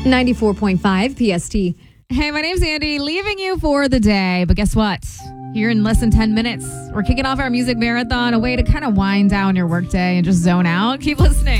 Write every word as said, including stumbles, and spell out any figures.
ninety-four point five P S T. Hey, my name's Andy, leaving you for the day. But guess what? Here in less than ten minutes, we're kicking off our music marathon, a way to kind of wind down your workday and just zone out. Keep listening.